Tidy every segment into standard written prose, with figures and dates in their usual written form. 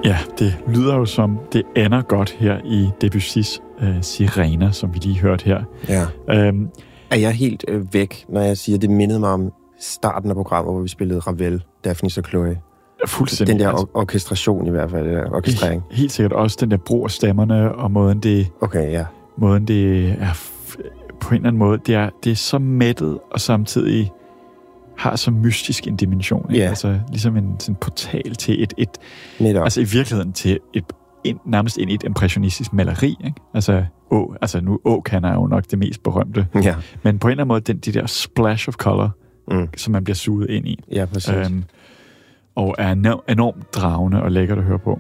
Ja, det lyder jo som, det ender godt her i Debussys Sirener, som vi lige hørte her. Ja. Er jeg helt væk, når jeg siger, det mindede mig om starten af programmet, hvor vi spillede Ravel, Daphnis og Chloe? Fuldstændig. Den der orkestration i hvert fald, orkestrering. Helt sikkert også den der brug af stemmerne, og måden det... Okay, ja. Måden det er på en eller anden måde, det er så mættet, og samtidig har så mystisk en dimension. Ikke? Ja. Altså ligesom en sådan portal til et altså i virkeligheden til nærmest ind i et impressionistisk maleri. Ikke? Altså nu Åkan er jo nok det mest berømte. Ja. Men på en eller anden måde, de der splash of color, som man bliver suget ind i. Ja, præcis. Og er enormt dragende og lækkert at høre på.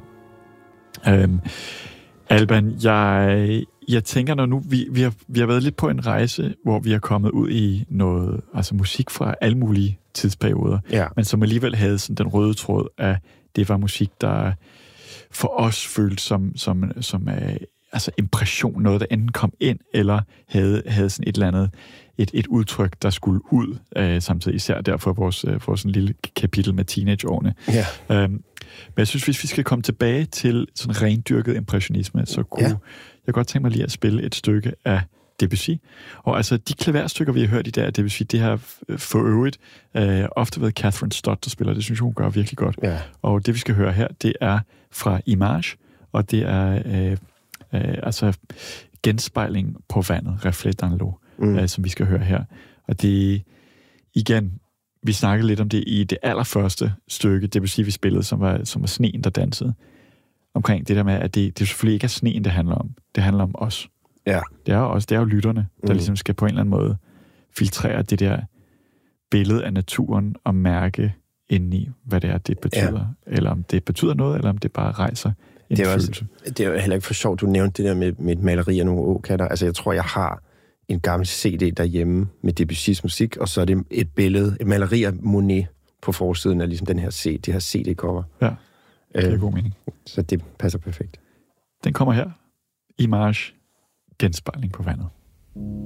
Alban, jeg tænker, når nu vi har været lidt på en rejse, hvor vi har kommet ud i noget, altså musik fra alle mulige tidsperioder, men som alligevel havde sådan den røde tråd af, det var musik, der for os føltes som altså impression, noget der enten kom ind, eller havde sådan et eller andet, et udtryk, der skulle ud, samtidig især derfor vores sådan lille kapitel med teenageårene. Ja. Men jeg synes, hvis vi skal komme tilbage til sådan rendyrket impressionisme, så kunne jeg godt tænke mig lige at spille et stykke af Debussy. Og altså, de klaverstykker, vi har hørt i dag af Debussy, det har for øvrigt ofte været Catherine Stott, der spiller. Det synes jeg, hun gør virkelig godt. Ja. Og det, vi skal høre her, det er fra Image, og det er altså genspejling på vandet, Reflet dans l'eau, som vi skal høre her. Og det igen, vi snakkede lidt om det i det allerførste stykke, Debussy, vi spillede, som var sneen, der dansede. Omkring det der med, at det selvfølgelig ikke er sneen, det handler om. Det handler om os. Ja. Det er jo lytterne, der ligesom skal på en eller anden måde filtrere det der billede af naturen og mærke indeni, hvad det er, det betyder. Ja. Eller om det betyder noget, eller om det bare rejser en følelse. Det er jo heller ikke for sjovt, du nævnte det der med et maleri af nogle åkatter. Altså, jeg tror, jeg har en gammel CD derhjemme med Debussys musik, og så er det et maleri af Monet på forsiden af ligesom det her CD-cover. Ja, det er god mening. Så det passer perfekt. Den kommer her. Image, genspejling på vandet.